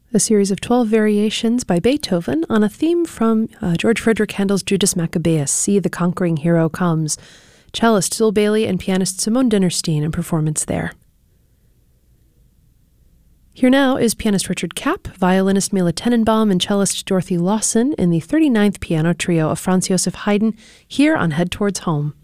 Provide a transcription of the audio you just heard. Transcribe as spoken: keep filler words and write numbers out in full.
a series of twelve variations by Beethoven on a theme from uh, George Frederick Handel's Judas Maccabeus, See the Conquering Hero Comes. Cellist Syl Bailey and pianist Simone Dinnerstein in performance there. Here now is pianist Richard Kapp, violinist Mila Tenenbaum, and cellist Dorothy Lawson in the thirty-ninth piano trio of Franz Joseph Haydn, here on Head Towards Home.